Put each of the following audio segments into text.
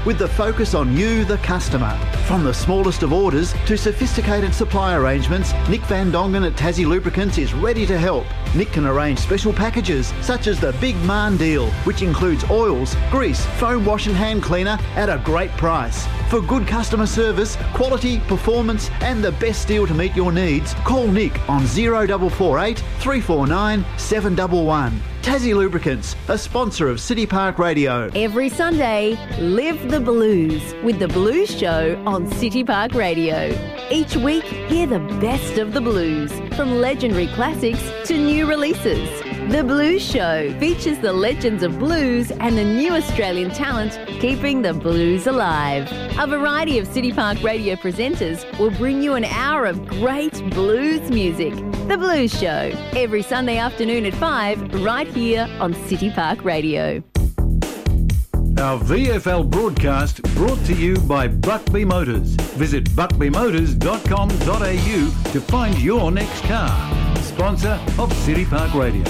with the focus on you, the customer. From the smallest of orders to sophisticated supply arrangements, Nick Van Dongen at Tassie Lubricants is ready to help. Nick can arrange special packages such as the Big Man deal, which includes oils, grease, foam wash and hand cleaner at a great price. For good customer service, quality, performance and the best deal to meet your needs, call Nick on 0448 349 711. Tassie Lubricants, a sponsor of City Park Radio. Every Sunday, live the blues with The Blues Show on City Park Radio. Each week, hear the best of the blues, from legendary classics to new releases. The Blues Show features the legends of blues and the new Australian talent keeping the blues alive. A variety of City Park Radio presenters will bring you an hour of great blues music. The Blues Show, every Sunday afternoon at 5, right here on City Park Radio. Our VFL broadcast brought to you by Buckley Motors. Visit buckleyMotors.com.au to find your next car. Sponsor of City Park Radio.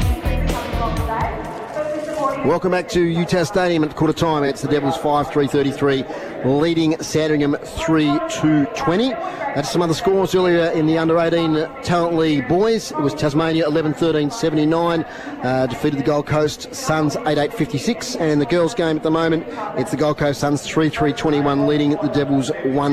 Welcome back to UTAS Stadium at quarter time. It's the Devils 5-3-33, leading Sandringham 3-2-20. That's some other scores earlier in the under-18 Talent League boys. It was Tasmania 11-13-79, defeated the Gold Coast Suns 8-8-56. And in the girls' game at the moment, it's the Gold Coast Suns 3-3-21, leading the Devils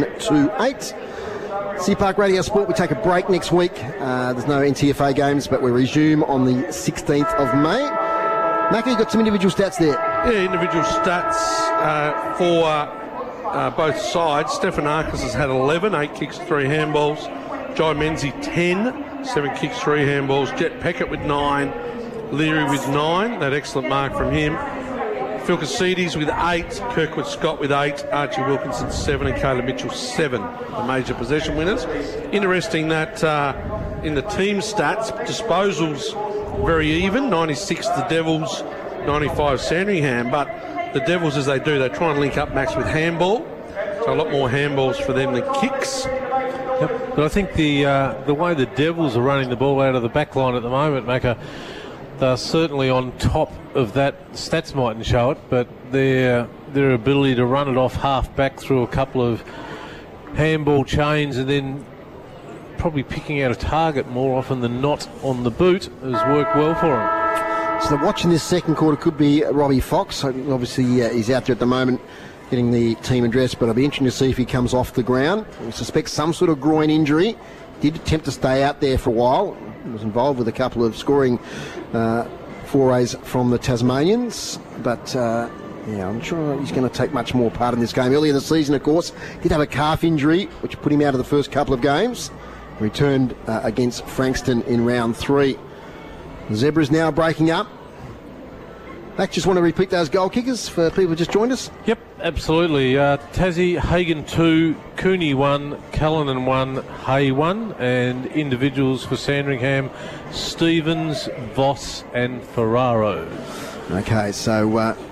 1-2-8. City Park Radio Sport, we take a break next week. There's no NTFA games, but we resume on the 16th of May. Macca, you've got some individual stats there. Yeah, individual stats for both sides. Stefan Arcus has had 11, 8 kicks, 3 handballs. Jai Menzie 10, 7 kicks, 3 handballs. Jet Peckett with 9, Leary with 9, that excellent mark from him. Phil Cassides with 8, Kirkwood Scott with 8, Archie Wilkinson 7 and Caleb Mitchell 7, the major possession winners. Interesting that in the team stats, disposals very even, 96 the Devils, 95 Sandringham, but the Devils, as they do, they try and link up Max with handball, so a lot more handballs for them than kicks. Yep. But I think the way the Devils are running the ball out of the back line at the moment, Macca, they're certainly on top of that. Stats mightn't show it, but their ability to run it off half back through a couple of handball chains and then probably picking out a target more often than not on the boot has worked well for him. So the watch in this second quarter could be Robbie Fox. Obviously, he's out there at the moment getting the team addressed, but it'll be interesting to see if he comes off the ground. We suspect some sort of groin injury. Did attempt to stay out there for a while. He was involved with a couple of scoring forays from the Tasmanians, but I'm sure he's going to take much more part in this game. Earlier in the season, of course, did have a calf injury, which put him out of the first couple of games. Returned against Frankston in round 3. The Zebras now breaking up. Mac, just want to repeat those goal kickers for people who just joined us? Yep, absolutely. Tassie, Hagan 2, Cooney 1, Callanan 1, Hay 1, and individuals for Sandringham, Stevens, Voss and Ferraro. Okay, so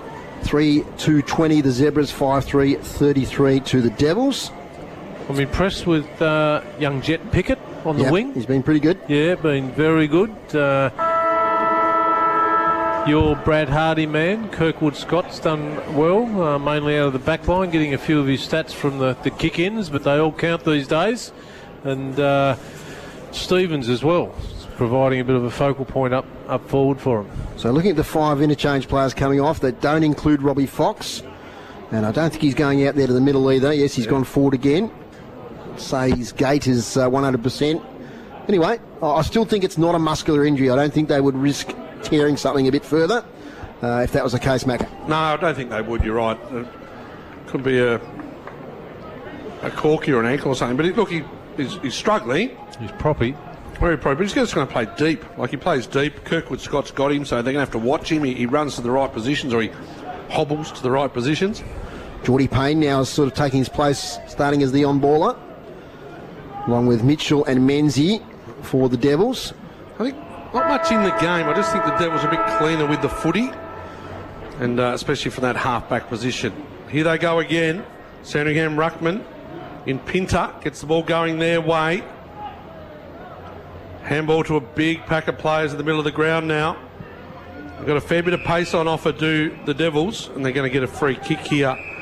3-2-20 the Zebras, 5-3-33 to the Devils. I'm impressed with young Jet Pickett on the wing. He's been pretty good. Yeah, been very good. Your Brad Hardy man, Kirkwood Scott's done well, mainly out of the back line, getting a few of his stats from the kick-ins, but they all count these days. And Stevens as well, providing a bit of a focal point up forward for him. So looking at the 5 interchange players coming off, that don't include Robbie Fox. And I don't think he's going out there to the middle either. Yes, he's gone forward again. Say his gait is 100%. Anyway, I still think it's not a muscular injury. I don't think they would risk tearing something a bit further if that was the case, Mac. No, I don't think they would. You're right. It could be a corky or an ankle or something. But look, he's struggling. He's proppy. Very proppy. But he's just going to play deep. Like, he plays deep. Kirkwood Scott's got him, so they're going to have to watch him. He runs to the right positions, or he hobbles to the right positions. Geordie Payne now is sort of taking his place, starting as the on-baller, along with Mitchell and Menzie for the Devils. I think not much in the game. I just think the Devils are a bit cleaner with the footy, and especially from that half-back position. Here they go again. Sandringham Ruckman in Pinter gets the ball going their way. Handball to a big pack of players in the middle of the ground now. They've got a fair bit of pace on offer to the Devils, and they're going to get a free kick here